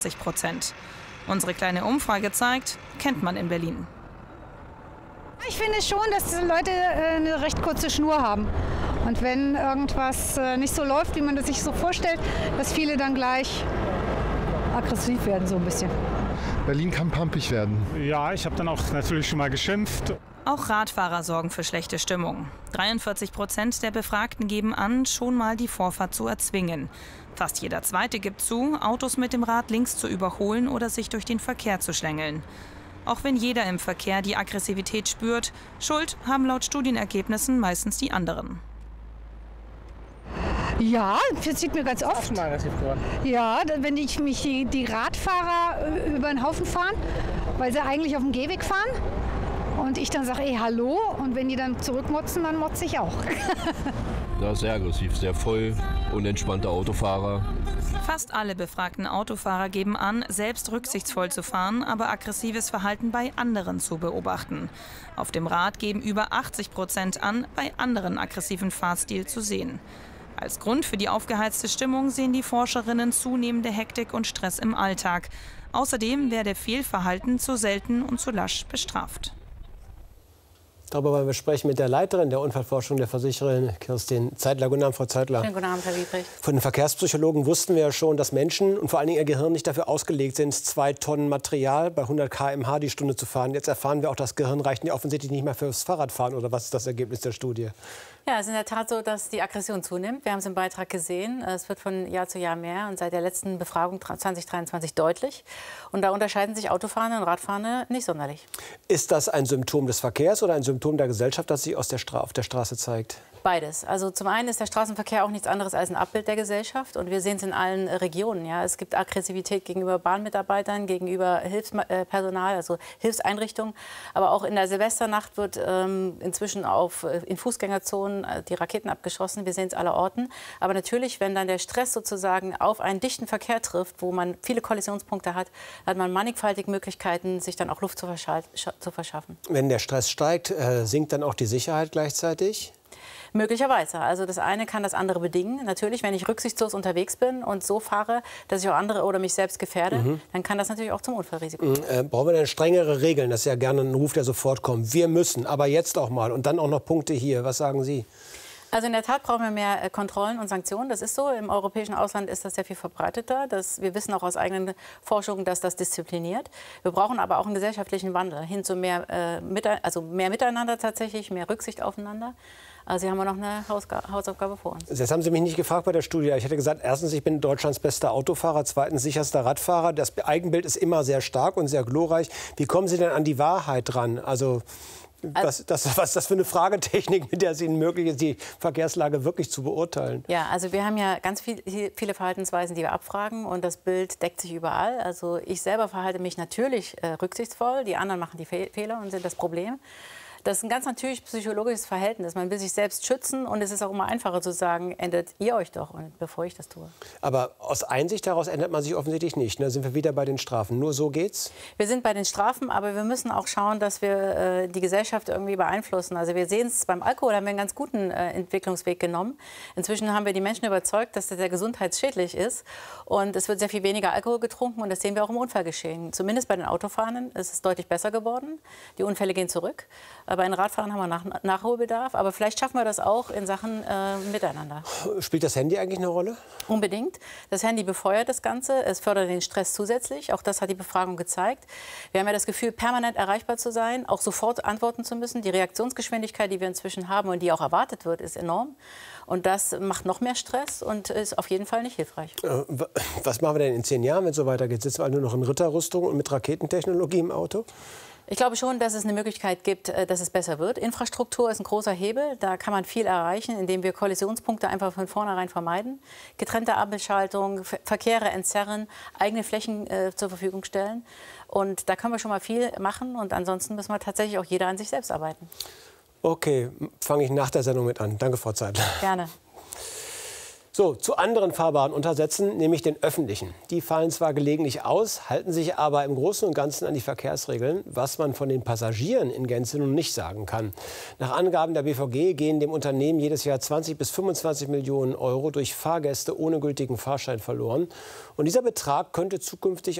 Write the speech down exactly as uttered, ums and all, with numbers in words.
Prozent. Unsere kleine Umfrage zeigt, kennt man in Berlin. Ich finde schon, dass Leute eine recht kurze Schnur haben. Und wenn irgendwas nicht so läuft, wie man das sich so vorstellt, dass viele dann gleich aggressiv werden, so ein bisschen. Berlin kann pampig werden. Ja, ich habe dann auch natürlich schon mal geschimpft. Auch Radfahrer sorgen für schlechte Stimmung. dreiundvierzig Prozent der Befragten geben an, schon mal die Vorfahrt zu erzwingen. Fast jeder Zweite gibt zu, Autos mit dem Rad links zu überholen oder sich durch den Verkehr zu schlängeln. Auch wenn jeder im Verkehr die Aggressivität spürt, Schuld haben laut Studienergebnissen meistens die anderen. Ja, das passiert mir ganz oft. Ja, wenn ich mich die, die Radfahrer über den Haufen fahren, weil sie eigentlich auf dem Gehweg fahren. Und ich dann sage, ey, hallo. Und wenn die dann zurückmotzen, dann motze ich auch. Ja, sehr aggressiv, sehr voll, unentspannte Autofahrer. Fast alle befragten Autofahrer geben an, selbst rücksichtsvoll zu fahren, aber aggressives Verhalten bei anderen zu beobachten. Auf dem Rad geben über achtzig Prozent an, bei anderen aggressiven Fahrstil zu sehen. Als Grund für die aufgeheizte Stimmung sehen die Forscherinnen zunehmende Hektik und Stress im Alltag. Außerdem werde Fehlverhalten zu selten und zu lasch bestraft. Darüber wollen wir sprechen mit der Leiterin der Unfallforschung der Versichererin Kirstin Zeitler. Guten Abend, Frau Zeitler. Schönen guten Abend, Herr Wiebrich. Von den Verkehrspsychologen wussten wir ja schon, dass Menschen und vor allen Dingen ihr Gehirn nicht dafür ausgelegt sind, zwei Tonnen Material bei hundert Kilometer pro Stunde die Stunde zu fahren. Jetzt erfahren wir auch, das Gehirn reicht ja offensichtlich nicht mehr fürs Fahrradfahren. Oder was ist das Ergebnis der Studie? Ja, es ist in der Tat so, dass die Aggression zunimmt. Wir haben es im Beitrag gesehen. Es wird von Jahr zu Jahr mehr und seit der letzten Befragung zwanzig dreiundzwanzig deutlich. Und da unterscheiden sich Autofahrende und Radfahrende nicht sonderlich. Ist das ein Symptom des Verkehrs oder ein Symptom der Gesellschaft, das sich aus der Stra- auf der Straße zeigt? Beides. Also zum einen ist der Straßenverkehr auch nichts anderes als ein Abbild der Gesellschaft. Und wir sehen es in allen Regionen. Ja. Es gibt Aggressivität gegenüber Bahnmitarbeitern, gegenüber Hilfspersonal, also Hilfseinrichtungen. Aber auch in der Silvesternacht wird ähm, inzwischen auf, in Fußgängerzonen die Raketen abgeschossen. Wir sehen es aller Orten. Aber natürlich, wenn dann der Stress sozusagen auf einen dichten Verkehr trifft, wo man viele Kollisionspunkte hat, hat man mannigfaltige Möglichkeiten, sich dann auch Luft zu, zu verschaffen. Wenn der Stress steigt, äh, sinkt dann auch die Sicherheit gleichzeitig? Möglicherweise. Also das eine kann das andere bedingen. Natürlich, wenn ich rücksichtslos unterwegs bin und so fahre, dass ich auch andere oder mich selbst gefährde, mhm. dann kann das natürlich auch zum Unfallrisiko mhm. äh, Brauchen wir denn strengere Regeln? Das ist ja gerne ein Ruf, der sofort kommt. Wir müssen, aber jetzt auch mal. Und dann auch noch Punkte hier. Was sagen Sie? Also in der Tat brauchen wir mehr Kontrollen und Sanktionen. Das ist so. Im europäischen Ausland ist das sehr viel verbreiteter. Das, wir wissen auch aus eigenen Forschungen, dass das diszipliniert. Wir brauchen aber auch einen gesellschaftlichen Wandel hin zu mehr, äh, mit, also mehr Miteinander tatsächlich, mehr Rücksicht aufeinander. Also hier haben wir noch eine Hausga- Hausaufgabe vor uns. Jetzt haben Sie mich nicht gefragt bei der Studie. Ich hätte gesagt, erstens, ich bin Deutschlands bester Autofahrer, zweitens sicherster Radfahrer. Das Eigenbild ist immer sehr stark und sehr glorreich. Wie kommen Sie denn an die Wahrheit dran? Also Was, das, was ist das für eine Fragetechnik, mit der es Ihnen möglich ist, die Verkehrslage wirklich zu beurteilen? Ja, also wir haben ja ganz viel, viele Verhaltensweisen, die wir abfragen, und das Bild deckt sich überall. Also ich selber verhalte mich natürlich äh, rücksichtsvoll, die anderen machen die Fe- Fehler und sind das Problem. Das ist ein ganz natürlich psychologisches Verhältnis. Man will sich selbst schützen, und es ist auch immer einfacher zu sagen, ändert ihr euch doch, und bevor ich das tue. Aber aus Einsicht daraus ändert man sich offensichtlich nicht. Da sind wir wieder bei den Strafen. Nur so geht's? Wir sind bei den Strafen, aber wir müssen auch schauen, dass wir äh, die Gesellschaft irgendwie beeinflussen. Also wir sehen es beim Alkohol, haben wir einen ganz guten äh, Entwicklungsweg genommen. Inzwischen haben wir die Menschen überzeugt, dass das sehr gesundheitsschädlich ist. Und es wird sehr viel weniger Alkohol getrunken, und das sehen wir auch im Unfallgeschehen. Zumindest bei den Autofahrern ist es deutlich besser geworden. Die Unfälle gehen zurück. Bei den Radfahrern haben wir Nach Nachholbedarf, aber vielleicht schaffen wir das auch in Sachen äh, Miteinander. Spielt das Handy eigentlich eine Rolle? Unbedingt. Das Handy befeuert das Ganze, es fördert den Stress zusätzlich. Auch das hat die Befragung gezeigt. Wir haben ja das Gefühl, permanent erreichbar zu sein, auch sofort antworten zu müssen. Die Reaktionsgeschwindigkeit, die wir inzwischen haben und die auch erwartet wird, ist enorm. Und das macht noch mehr Stress und ist auf jeden Fall nicht hilfreich. Äh, was machen wir denn in zehn Jahren, wenn es so weitergeht? Sitzen wir nur noch in Ritterrüstung und mit Raketentechnologie im Auto? Ich glaube schon, dass es eine Möglichkeit gibt, dass es besser wird. Infrastruktur ist ein großer Hebel. Da kann man viel erreichen, indem wir Kollisionspunkte einfach von vornherein vermeiden. Getrennte Ampelschaltung, Verkehre entzerren, eigene Flächen äh, zur Verfügung stellen. Und da können wir schon mal viel machen. Und ansonsten müssen wir tatsächlich auch jeder an sich selbst arbeiten. Okay, fange ich nach der Sendung mit an. Danke, Frau Zeitler. Gerne. So, zu anderen fahrbaren Untersätzen, nämlich den öffentlichen. Die fallen zwar gelegentlich aus, halten sich aber im Großen und Ganzen an die Verkehrsregeln, was man von den Passagieren in Gänze nun nicht sagen kann. Nach Angaben der B V G gehen dem Unternehmen jedes Jahr zwanzig bis fünfundzwanzig Millionen Euro durch Fahrgäste ohne gültigen Fahrschein verloren. Und dieser Betrag könnte zukünftig